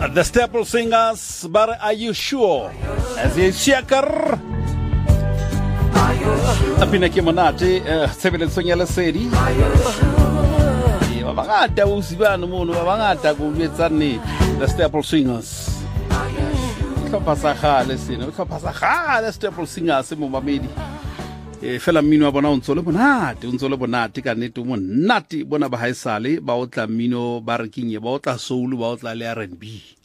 The Staple Singers, but are you sure? As a shakar. Apina ke monate tshebeletsong ya lesedi. Ba bangata o sibana mono ba bangata go lwetsa nnete. The Staple Singers. Tlhopha Staple Singers mo mamedi. Fela mmino wa bona o ntse le bonate ka nnete mo nnate bona ba haisale ba o tla mmino ba re kinye ba o tla soul ba o tla le R&B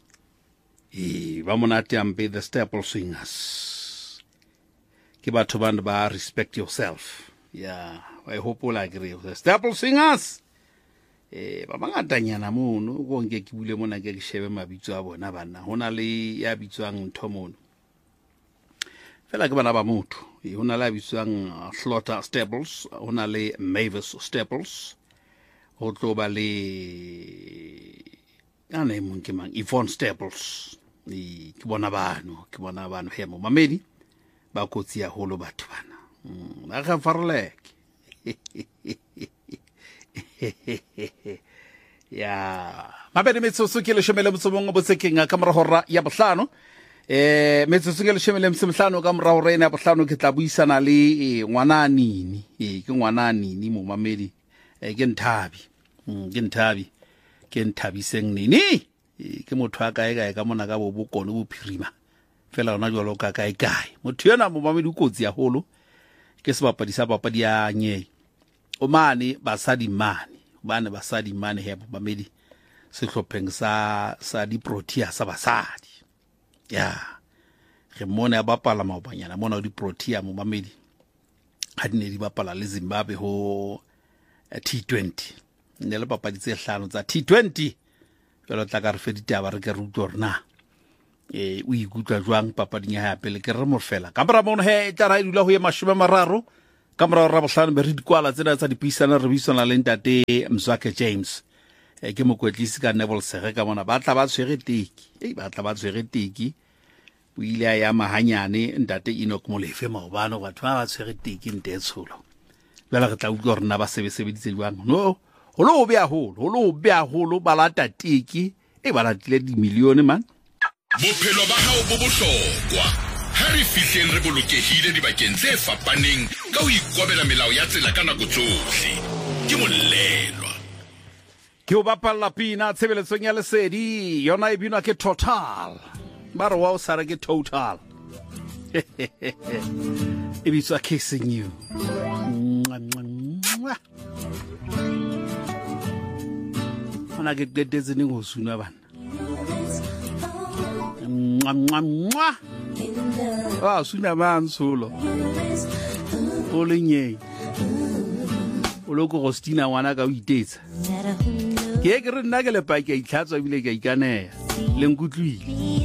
ba monate ampe the Staple Singers ke batho bana ba respect yourself. I hope all agree the Staple Singers ba mangatanyana mono go nke ke bule mona ke shebe mabitso a bona bana hona le ya bitswang Thomono fela ke bana ba motho hona la bitswang Slaughter Staples hona le Mavis Staples ho tlo ba le ana ke mang Yvonne Staples ke bona bano he mo mamedi ba kotsi ya holo batho bana ba ga farlek mabedi metsotso ke le shomele motsomong bo tsekeng ka mora hora ya bohlano metsotso ke le shomele msemhlano ka mora hora ena ya bohlano ke tla buisana le ngwana nini ke ngwana nini mo mamedi ke nthabi seng nini ke motho a kae ka mona ka bo bokone bophirima fela ona jwalo ka kae motho yona mo mamedi o kotsi ya holo ke sebapadi sa papadi ya nye o mane basadi mane he mamedi sehlopheng sa di Protea sa basadi re mona ba bapala maobanyana mona di Protea mo mamedi ha di ne di bapala le Zimbabwe ho T20 ne le papadi tse hlano tsa T20 jalo tla ka re feditaba re ke rutwa rena o ikutla jwang papading ya pele ke re mo fela ka mora mono he tla ra idula ho ye 30 ka mora ra bohlano be re dikwala tsena tsa dipuisana re buisana le ntate Mzwake James ke mokwetlisi ka Neville Sere ka mona ba tla ba tshwere teki o ile ya mahanyane ntate Enoch Molefe maobano batho ba tshwere teki ntetshulo bela re tla utlwa rena ba sebeditse jwang no holo be a holo ba lata teki ba latile di milione man bophelo ba hao bo bohlokwa ha re fihleng re bolokehile dibakeng tse fapaneng ka ho ikobela melao ya tsela ka nako tsohle ke molelwa ke o bapalla pina tshebeletsong ya lesedi yona e binwa ke Total ba re wa o sare ke Total e bitswa Kissing You ona ke tetetse ne go suna bana suna man solo o lenye o loko go stina ngwana ka o itetsa ke re nna ke le pa ke itlhatswa bile ke ikanela le nkutlwile